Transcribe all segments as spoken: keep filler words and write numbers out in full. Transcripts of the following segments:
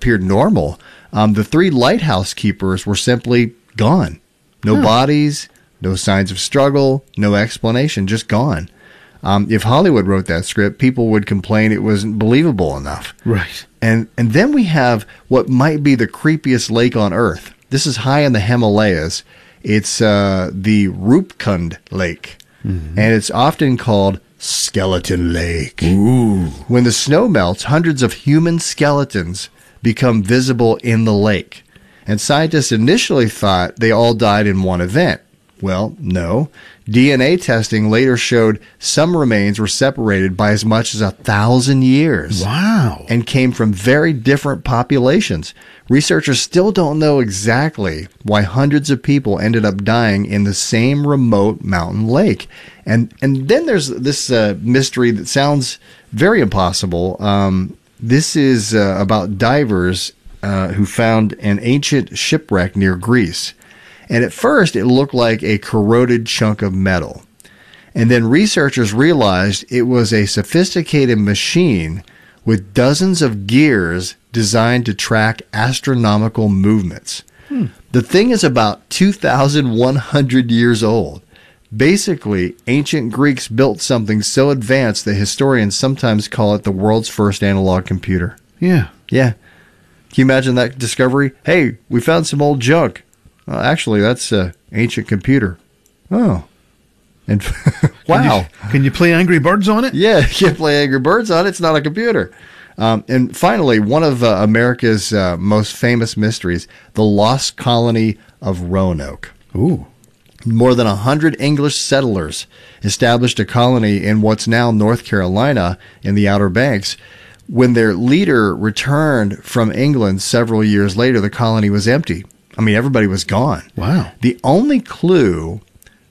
appeared normal. Um, the three lighthouse keepers were simply gone. No Huh. bodies, no signs of struggle, no explanation, just gone. Um, if Hollywood wrote that script, people would complain it wasn't believable enough. Right. And and then we have what might be the creepiest lake on Earth. This is high in the Himalayas. It's uh, the Rupkund Lake, mm-hmm. and it's often called Skeleton Lake. Ooh. When the snow melts, hundreds of human skeletons become visible in the lake. And scientists initially thought they all died in one event. Well, no. D N A testing later showed some remains were separated by as much as a thousand years. Wow. And came from very different populations. Researchers still don't know exactly why hundreds of people ended up dying in the same remote mountain lake. And and then there's this uh, mystery that sounds very impossible. Um, this is uh, about divers uh, who found an ancient shipwreck near Greece. And at first, it looked like a corroded chunk of metal. And then researchers realized it was a sophisticated machine with dozens of gears designed to track astronomical movements. Hmm. The thing is about two thousand one hundred years old. Basically, ancient Greeks built something so advanced that historians sometimes call it the world's first analog computer. Yeah. Yeah. Can you imagine that discovery? Hey, we found some old junk. Well, actually, that's an ancient computer. Oh. And wow. Can you, can you play Angry Birds on it? Yeah, you can play Angry Birds on it. It's not a computer. Um, and finally, one of uh, America's uh, most famous mysteries, the lost colony of Roanoke. Ooh. More than one hundred English settlers established a colony in what's now North Carolina in the Outer Banks. When their leader returned from England several years later, the colony was empty. I mean, everybody was gone. Wow. The only clue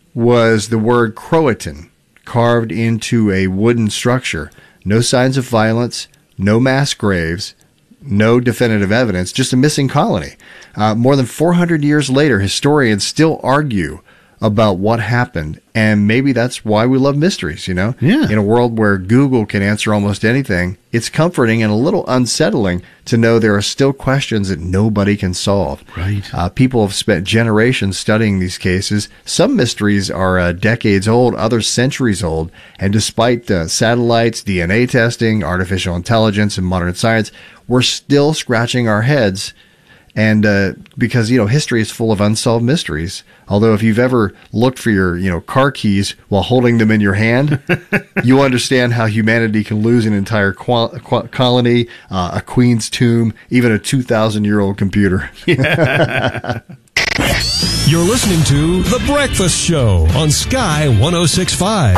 was the word Croatan carved into a wooden structure. No signs of violence, no mass graves, no definitive evidence, just a missing colony. Uh, more than four hundred years later, historians still argue about what happened, and maybe that's why we love mysteries, you know? Yeah. In a world where Google can answer almost anything, it's comforting and a little unsettling to know there are still questions that nobody can solve. Right. Uh, people have spent generations studying these cases. Some mysteries are uh, decades old, others centuries old, and despite uh, satellites, D N A testing, artificial intelligence, and modern science, we're still scratching our heads. And uh, because, you know, history is full of unsolved mysteries. Although if you've ever looked for your, you know, car keys while holding them in your hand, you understand how humanity can lose an entire qual- qual- colony, uh, a queen's tomb, even a two thousand year old computer. You're listening to The Breakfast Show on Sky one oh six point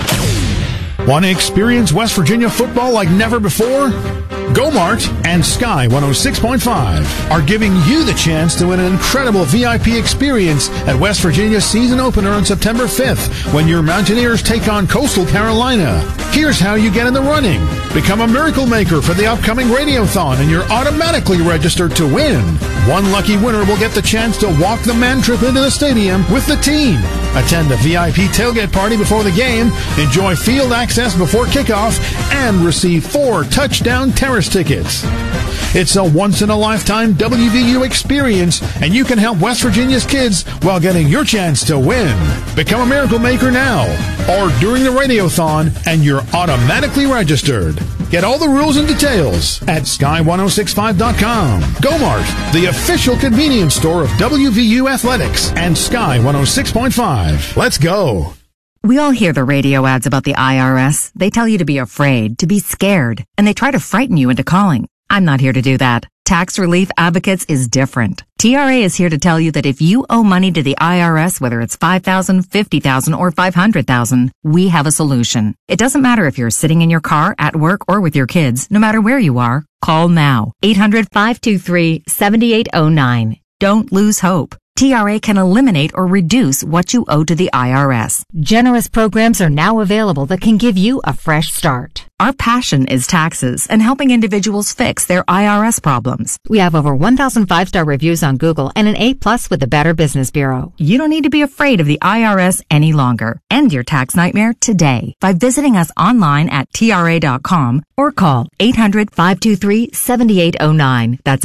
five. Want to experience West Virginia football like never before? GoMart and Sky one oh six point five are giving you the chance to win an incredible V I P experience at West Virginia's season opener on September fifth when your Mountaineers take on Coastal Carolina. Here's how you get in the running. Become a miracle maker for the upcoming Radiothon and you're automatically registered to win. One lucky winner will get the chance to walk the man trip into the stadium with the team. Attend the V I P tailgate party before the game, enjoy field access before kickoff, and receive four touchdown terrace tickets. It's a once-in-a-lifetime W V U experience, and you can help West Virginia's kids while getting your chance to win. Become a miracle maker now or during the Radiothon, and you're automatically registered. Get all the rules and details at sky ten sixty-five dot com. GoMart, the official convenience store of W V U Athletics and Sky one oh six point five. Let's go. We all hear the radio ads about the I R S. They tell you to be afraid, to be scared, and they try to frighten you into calling. I'm not here to do that. Tax Relief Advocates is different. T R A is here to tell you that if you owe money to the I R S, whether it's five thousand dollars, fifty thousand dollars, or five hundred thousand dollars, we have a solution. It doesn't matter if you're sitting in your car, at work, or with your kids. No matter where you are, call now. eight hundred, five two three, seven eight zero nine. Don't lose hope. T R A can eliminate or reduce what you owe to the I R S. Generous programs are now available that can give you a fresh start. Our passion is taxes and helping individuals fix their I R S problems. We have over one thousand five-star reviews on Google and an A plus with the Better Business Bureau. You don't need to be afraid of the I R S any longer. End your tax nightmare today by visiting us online at T R A dot com or call eight hundred, five two three, seven eight zero nine. That's